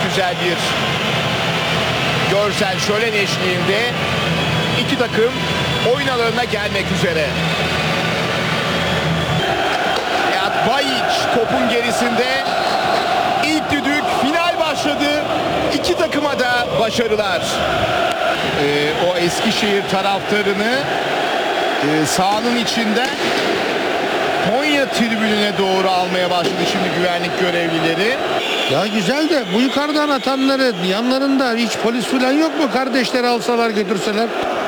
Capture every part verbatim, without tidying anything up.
güzel bir görsel şölen eşliğinde iki takım oyun alanına gelmek üzere. Nihat Bayiç topun gerisinde. İlk düdük, final başladı. İki takıma da başarılar. Ee, o Eskişehir taraftarını e, sahanın içinden Konya tribününe doğru almaya başladı şimdi güvenlik görevlileri. Ya güzel de bu yukarıdan atanları yanlarında hiç polis falan yok mu? Kardeşleri alsalar götürseler.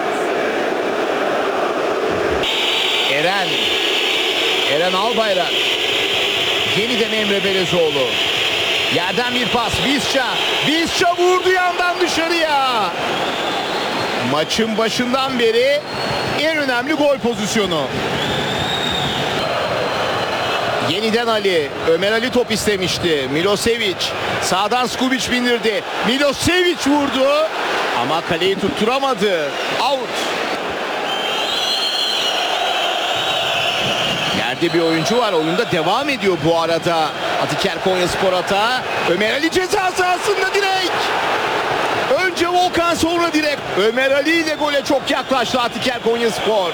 Eren. Eren Albayrak. Yeniden Emre Belezoğlu. Yerden bir pas. Visca. Visca vurdu yandan dışarıya. Maçın başından beri en önemli gol pozisyonu. Yeniden Ali. Ömer Ali top istemişti. Milosevic. Sağdan Skubic bindirdi. Milosevic vurdu. Ama kaleyi tutturamadı. Out. Yerde bir oyuncu var. Oyunda devam ediyor bu arada. Atiker Konyaspor atağı. Ömer Ali ceza sahasında direkt. Önce Volkan sonra direkt. Ömer Ali ile gole çok yaklaştı Atiker Konyaspor.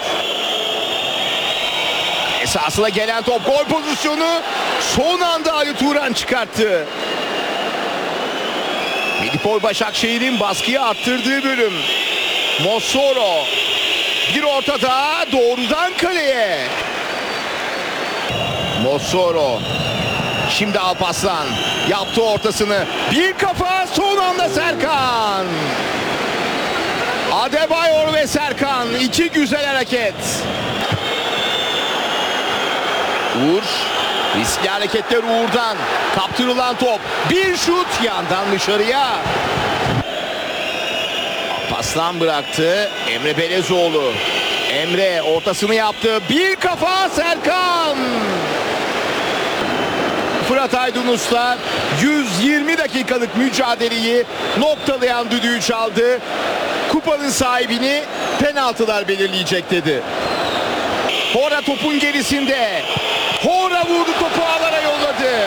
Esasına gelen top gol pozisyonu. Son anda Ali Turan çıkarttı. Medipol Başakşehir'in baskıyı arttırdığı bölüm. Mossoro. Bir ortada doğrudan kaleye. Mossoro. Şimdi Alparslan yaptı ortasını. Bir kafa son anda Serkan. Adebayor ve Serkan. İki güzel hareket. Uğur. Riskli hareketler Uğur'dan. Kaptırılan top. Bir şut yandan dışarıya. Alparslan bıraktı. Emre Belezoğlu. Emre ortasını yaptı. Bir kafa Serkan. Fırat Aydınus'la yüz yirmi dakikalık mücadeleyi noktalayan düdüğü çaldı. Kupanın sahibini penaltılar belirleyecek dedi. Hora topun gerisinde. Hora vurdu, topu ağlara yolladı.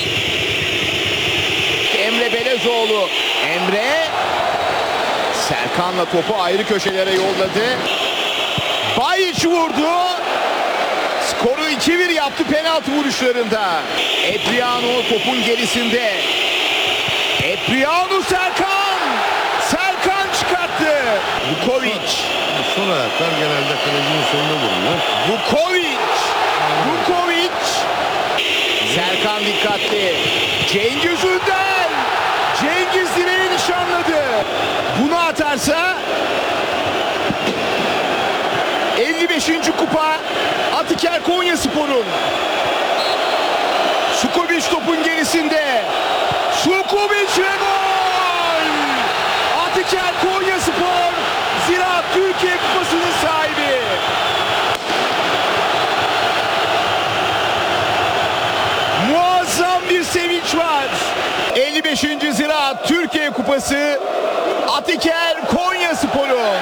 Emre Belezoğlu. Emre Serkan'la topu ayrı köşelere yolladı. Bayiç vurdu. Skoru iki bir yaptı penaltı vuruşlarında. Epriano topun gerisinde. Epriano Serkan. Serkan çıkarttı. Vukovic. Son ayaklar genelde kalecinin sonunda vurulur. Vukovic. Vukovic. Serkan dikkatli. Cengiz Ünder. Cengiz direği nişanladı. Bunu atarsa elli beşinci kupa Atiker Konyaspor'un. Skubic topun gerisinde. Skubic ve gol! Atiker Konyaspor Ziraat Türkiye Kupası'nın sahibi. Muazzam bir sevinç var. elli beşinci Ziraat Türkiye Kupası Atiker Konyaspor'un.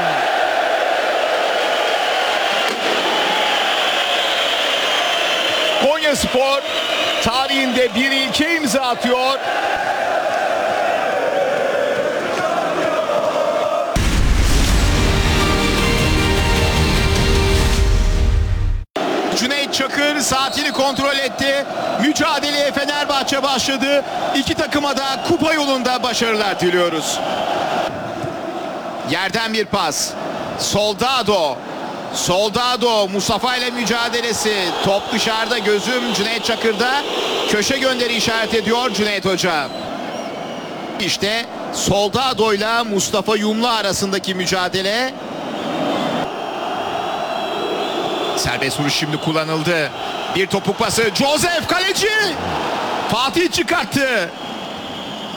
Konyaspor tarihinde bir ilke imza atıyor. Cüneyt Çakır saatini kontrol etti. Mücadeleye Fenerbahçe başladı. İki takıma da kupa yolunda başarılar diliyoruz. Yerden bir pas. Soldado. Soldado Mustafa ile mücadelesi. Top dışarıda, gözüm Cüneyt Çakır'da. Köşe gönderi işaret ediyor Cüneyt Hoca. İşte Soldado ile Mustafa Yumlu arasındaki mücadele. Serbest vuruş şimdi kullanıldı. Bir topuk pası. Joseph kaleci. Fatih çıkarttı.